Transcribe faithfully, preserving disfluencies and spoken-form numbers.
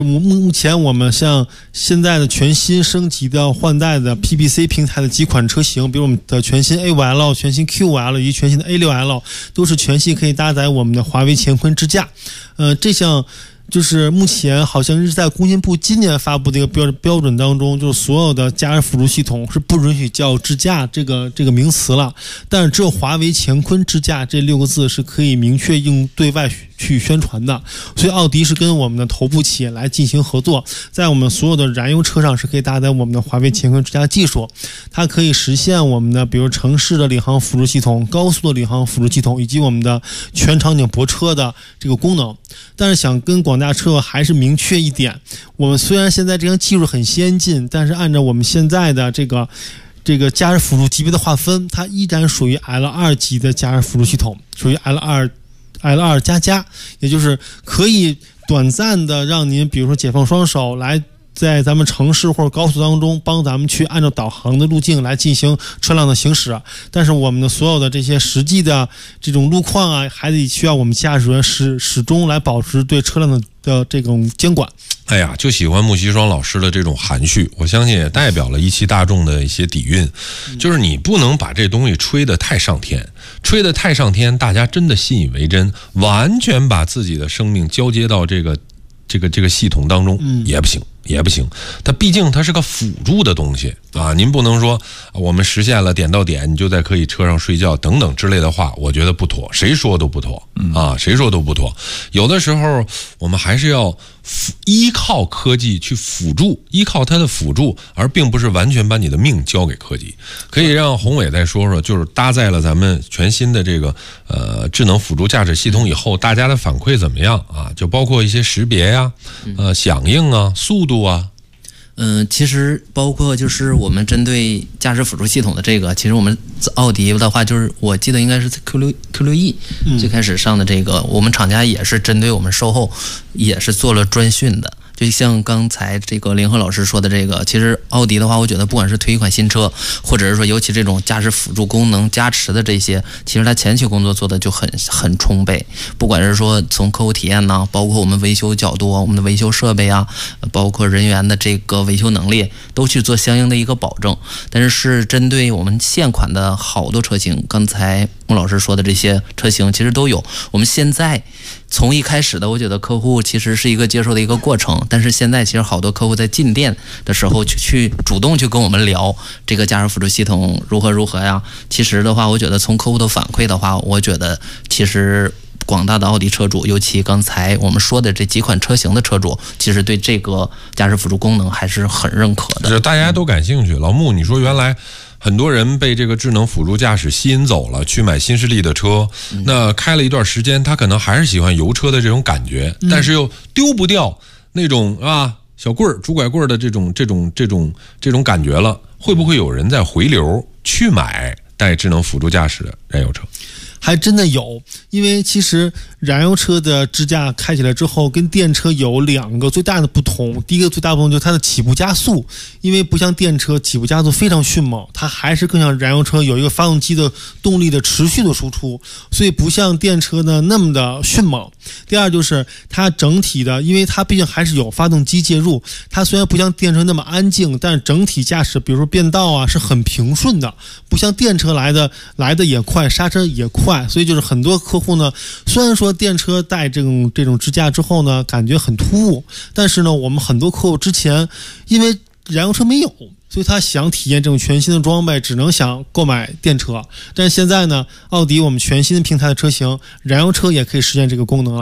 目目前我们像现在的全新升级的换代的 P B C 平台的几款车型，比如我们的全新 A 五 L、全新 Q 五 L 以及全新的 A 六 L， 都是全系可以搭载我们的华为乾坤支架。呃，这项就是目前好像是在工信部今年发布的一个标标准当中，就是所有的驾驶辅助系统是不允许叫支架这个这个名词了，但是只有华为乾坤支架这六个字是可以明确用对外去宣传的。所以奥迪是跟我们的头部企业来进行合作，在我们所有的燃油车上是可以搭载我们的华为乾坤支架技术，它可以实现我们的比如城市的领航辅助系统、高速的领航辅助系统以及我们的全场景泊车的这个功能。但是想跟广大车友还是明确一点，我们虽然现在这项技术很先进，但是按照我们现在的这个这个驾驶辅助级别的划分，它依然属于 L 二 级的驾驶辅助系统，属于 L 二 L 二 加加，也就是可以短暂的让您比如说解放双手，来在咱们城市或者高速当中帮咱们去按照导航的路径来进行车辆的行驶，但是我们的所有的这些实际的这种路况啊，还得需要我们驾驶员始始终来保持对车辆的的这种监管。 哎呀，就喜欢穆希双老师的这种含蓄，我相信也代表了一汽大众的一些底蕴。就是你不能把这东西吹得太上天，吹得太上天，大家真的信以为真，完全把自己的生命交接到这个这个这个系统当中也不行。也不行，它毕竟它是个辅助的东西啊！您不能说我们实现了点到点，你就在可以车上睡觉等等之类的话，我觉得不妥，谁说都不妥啊，谁说都不妥。有的时候我们还是要依靠科技去辅助，依靠它的辅助，而并不是完全把你的命交给科技。可以让宏伟再说说，就是搭载了咱们全新的这个呃智能辅助驾驶系统以后，大家的反馈怎么样啊？就包括一些识别呀、呃响应啊、速度啊。 嗯，其实包括就是我们针对驾驶辅助系统的这个，其实我们奥迪的话，就是我记得应该是 Q 六 Q 六 E 最开始上的这个，我们厂家也是针对我们售后也是做了专训的。就像刚才这个林鹤老师说的这个，其实奥迪的话，我觉得不管是推一款新车，或者是说尤其这种驾驶辅助功能加持的这些，其实它前期工作做的就很很充沛。不管是说从客户体验呢，包括我们维修角度啊，我们的维修设备啊，包括人员的这个维修能力，都去做相应的一个保证。但是是针对我们现款的好多车型，刚才穆老师说的这些车型，其实都有。我们现在从一开始的，我觉得客户其实是一个接受的一个过程，但是现在其实好多客户在进店的时候去去主动去跟我们聊这个驾驶辅助系统如何如何呀。其实的话，我觉得从客户的反馈的话，我觉得其实广大的奥迪车主，尤其刚才我们说的这几款车型的车主，其实对这个驾驶辅助功能还是很认可的。 大家都感兴趣。老穆，你说原来很多人被这个智能辅助驾驶吸引走了，去买新势力的车，那开了一段时间，他可能还是喜欢油车的这种感觉，但是又丢不掉那种啊小棍儿、拄拐棍儿的这种这种这种这种感觉了。会不会有人在回流去买带智能辅助驾驶的燃油车？ 还真的有，因为其实燃油车的支架开起来之后，跟电车有两个最大的不同。第一个最大不同就是它的起步加速，因为不像电车起步加速非常迅猛，它还是更像燃油车有一个发动机的动力的持续的输出，所以不像电车呢那么的迅猛。第二就是它整体的，因为它毕竟还是有发动机介入，它虽然不像电车那么安静，但是整体驾驶比如说变道啊是很平顺的，不像电车来的来的也快，刹车也快。所以就是很多客户呢，虽然说电车带这种这种支架之后呢，感觉很突兀，但是呢，我们很多客户之前因为燃油车没有，所以他想体验这种全新的装备，只能想购买电车。但是现在呢，奥迪我们全新的平台的车型，燃油车也可以实现这个功能了。